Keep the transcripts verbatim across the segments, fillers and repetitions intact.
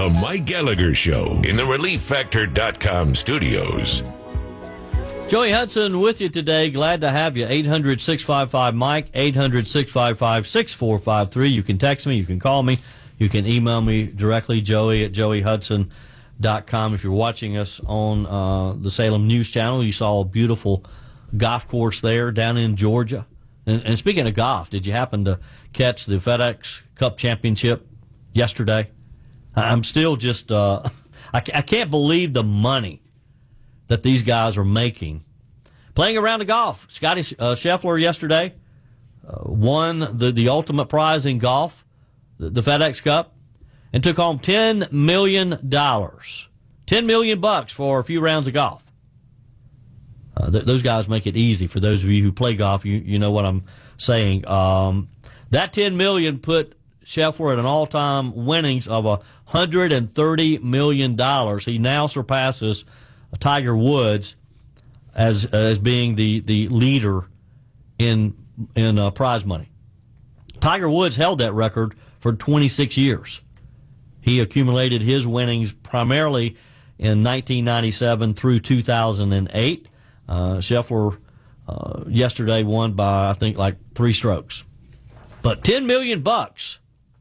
The Mike Gallagher Show in the relief factor dot com studios. Joey Hudson with you today. Glad to have you. eight hundred, six five five, Mike, eight hundred, six five five, six four five three. You can text me. You can call me. You can email me directly, joey at joey hudson dot com. If you're watching us on uh, the Salem News Channel, you saw a beautiful golf course there down in Georgia. And, and speaking of golf, did you happen to catch the FedEx Cup Championship yesterday? I'm still just, uh, I, I can't believe the money that these guys are making playing around the golf. Scotty uh, Scheffler yesterday uh, won the, the ultimate prize in golf, the, the FedEx Cup, and took home ten million dollars. ten million bucks for a few rounds of golf. Uh, th- those guys make it easy. For those of you who play golf, you, you know what I'm saying. Um, that ten million put Scheffler at an all-time winnings of one hundred thirty million dollars. He now surpasses Tiger Woods as as being the, the leader in in uh, prize money. Tiger Woods held that record for twenty-six years. He accumulated his winnings primarily in nineteen ninety-seven through two thousand eight. Uh, Scheffler uh, yesterday won by, I think, like three strokes. But ten million bucks.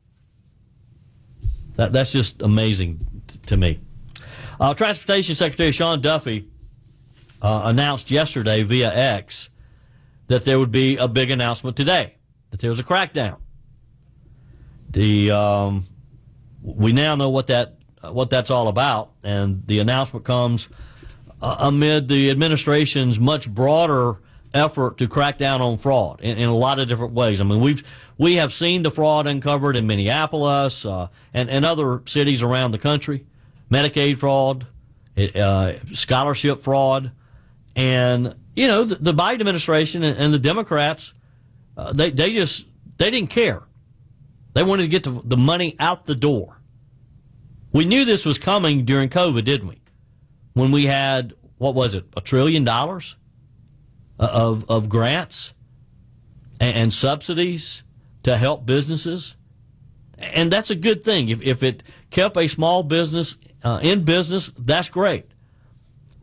That that's just amazing t- to me. Uh, Transportation Secretary Sean Duffy uh, announced yesterday via X that there would be a big announcement today, that there was a crackdown. The um, we now know what that uh, what that's all about, and the announcement comes uh, amid the administration's much broader effort to crack down on fraud in, in a lot of different ways. I mean, we've we have seen the fraud uncovered in Minneapolis uh, and and other cities around the country. Medicaid fraud, uh, scholarship fraud, and you know the, the Biden administration and, and the Democrats, uh, they they just they didn't care. They wanted to get the, the money out the door. We knew this was coming during COVID, didn't we? When we had, what was it, a trillion dollars of of grants and, and subsidies to help businesses, and that's a good thing. If if it kept a small business Uh, in business, that's great.